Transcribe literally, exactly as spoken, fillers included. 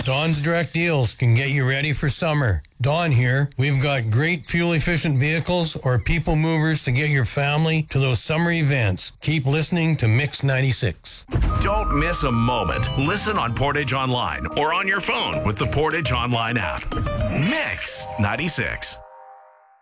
Don's Direct Deals can get you ready for summer. Don here. We've got great fuel-efficient vehicles or people movers to get your family to those summer events. Keep listening to Mix ninety-six. Don't miss a moment. Listen on Portage Online or on your phone with the Portage Online app. Mix ninety-six.